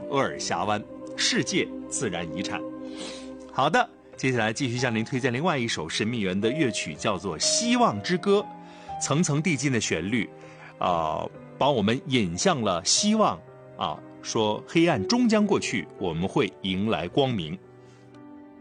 鄂尔峡湾世界自然遗产。好的，接下来继续向您推荐另外一首神秘园的乐曲，叫做《希望之歌》。层层递进的旋律，把我们引向了希望啊，说黑暗终将过去，我们会迎来光明。